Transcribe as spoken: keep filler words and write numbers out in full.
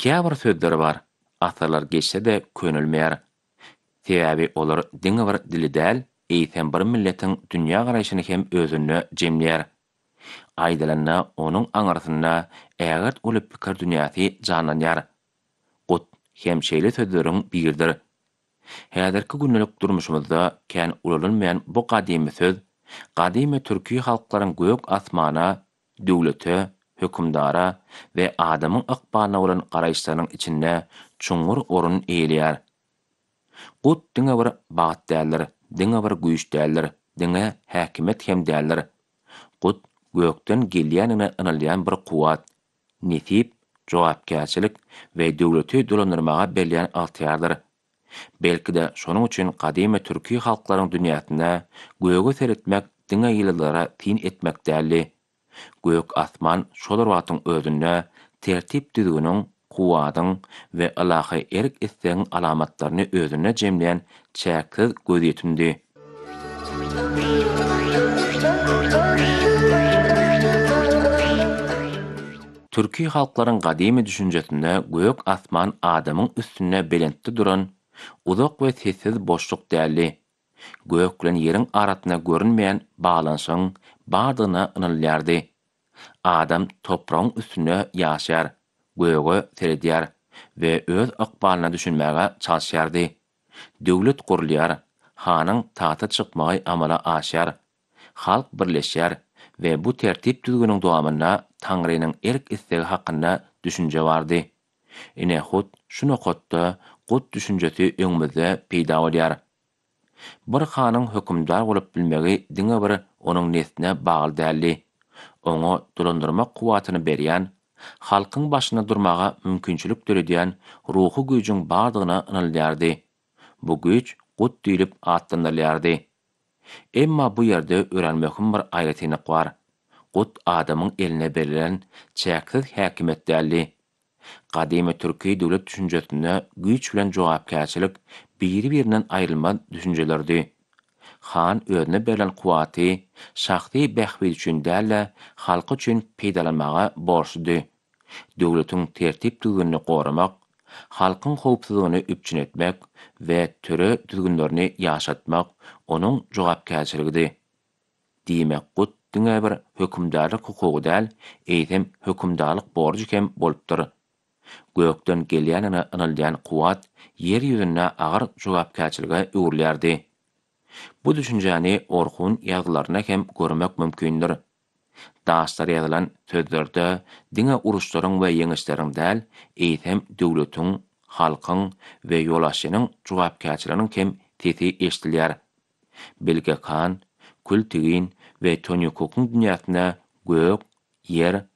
Käbir sözleri bar. Atalar geçse de könülmeýär. Sebäbi olar diňe bir dili däl, eýsem bir milletin dünýä garaýşyny hem özüne jemleýär. Aýdylanyna onuň aňarsyna ägert uly pikir dünýäsi janlanýar. Gut hem şeýle sözleriň biridir. Häzirki günnelik durmuşymyzda kän ulanylmaýan bu gadymy söz, gadymy türki halklaryň gök asmana, döwlete, hökümdara we adamyň ykbalyna bolan garaýşlarynyň içinde çuňur orun eýleýär. Gut diňe bir bagat däldir, diňe bir güýç däldir, diňe häkimet hem däldir. Gut gökden gelýänine ynalýan bir kuwat, nesip, jogapkärçilik we döwleti dolandyrmaga berýän altyardyr. Belki de şonuň üçin gadymy türki halklaryň dünýäsine göge seretmek diňe ýyllara tin etmek däli. Gök asman şolar watyň özüne tertip düzgünüň, kuwadyň we alahy erik islegiň alamatlaryny özüne jemleýän çäksiz gözýetimdi. Türki halklaryň gadymy düşünjesinde gök asman adamyň üstüne belentde duran uzak we sessiz boşluk däli. Gök bilen ýeriň arasyna görünmeýän baglanyşyň bardygyna ynalýardy. Adam topragyň üstüne ýaşar, göge seredýär we öz ykbalyna düşünmäge çalyşardy. Döwlet gurulýar, hanyň tahta çykmagy amala aşar. Halk birleşýär we bu tertip düzgünüň dowamyna Taňrynyň erk istegi hakynda düşünje bardy. Ine hut şunu hotda gut düşünjesi öňümizde peýda bolýar. Bir hanyň hökümdar bolup bilmegi diňe bir onuň nesine bagly däli. Oňa dolandyrmak kuwatyny berýän, halkyň başyna durmaga mümkinçilik töredýän ruhy güýjüň bardygyna ynalýardy. Bu güýç gut diýilip atlandyrylýardy. Emma bu ýerde öğrenmekim bir aýratynyk bar. Gut adamyň eline berilen çäksiz häkimet däli. Gadymy türki döwlet düşünjesinde güýç bilen jogapkärçilik biri-birinden aýrylmaz düşünjelerdi. Han özüne berilen kuwaty şahsy behbud üçin däl, halky üçin peýdalanmaga borçludy. Döwletiň tertip düzgünlüğini goramak, halkyň howpsuzlygyny üpçün etmek we töre düzgünlerini ýaşatmak onuň jogapkärçiligidir. Diýmek gut diňe bir hökümdarlyk hukugy däl, eýsem hökümdarlyk borjy hem bolupdyr. Gökden gelýänine ynalýan kuwat ýer ýüzüne agyr jogapkärçilige öwürlärdi. Bu düşünjäni Orhun ýazgylaryna hem görmek mümkindir. Daşlar ýazylan sözlerde diňe uruşlaryň we ýeňişleriň däl, eýsem döwletiň, halkyň we ýolaşçynyň jogapkärçiliginiň hem sesi eşdilýär. Belge kan, Kultigin we Tony Cook'un dünýäsine gök, yer